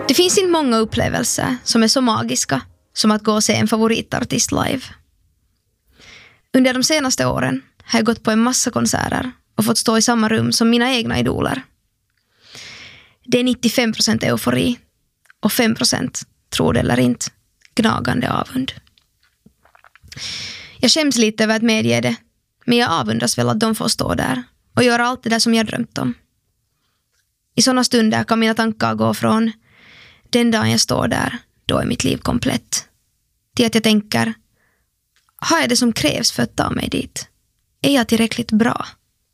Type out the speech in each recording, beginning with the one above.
Det finns inte många upplevelser som är så magiska som att gå och se en favoritartist live. Under de senaste åren har jag gått på en massa konserter och fått stå i samma rum som mina egna idoler. Det är 95% eufori och 5%, tror det eller inte, gnagande avund. Jag skäms lite över att medge det, men jag avundas väl att de får stå där och göra allt det där som jag drömt om. I sådana stunder kan mina tankar gå från den dagen jag står där, då är mitt liv komplett, till att jag tänker, har jag det som krävs för att ta mig dit? Är jag tillräckligt bra?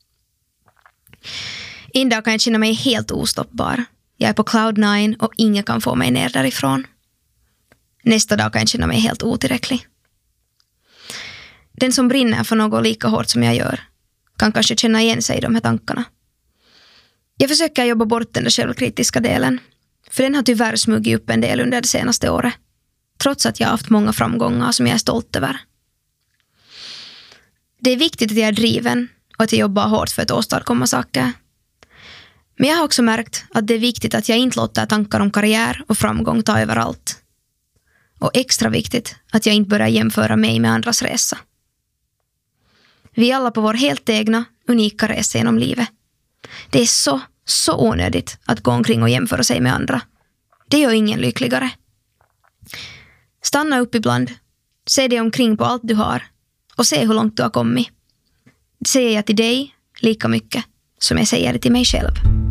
En dag kan jag känna mig helt ostoppbar. Jag är på cloud 9 och ingen kan få mig ner därifrån. Nästa dag kan jag känna mig helt otillräcklig. Den som brinner för något lika hårt som jag gör kan kanske känna igen sig i de här tankarna. Jag försöker jobba bort den där självkritiska delen, för den har tyvärr smugit upp en del under det senaste året, trots att jag har haft många framgångar som jag är stolt över. Det är viktigt att jag är driven och att jag jobbar hårt för att åstadkomma saker. Men jag har också märkt att det är viktigt att jag inte låter tankar om karriär och framgång ta överallt. Och extra viktigt att jag inte börjar jämföra mig med andras resa. Vi är alla på vår helt egna, unika resa genom livet. Det är så onödigt att gå omkring och jämföra sig med andra. Det gör ingen lyckligare. Stanna upp ibland, se dig omkring på allt du har och se hur långt du har kommit. Det säger jag till dig lika mycket som jag säger det till mig själv.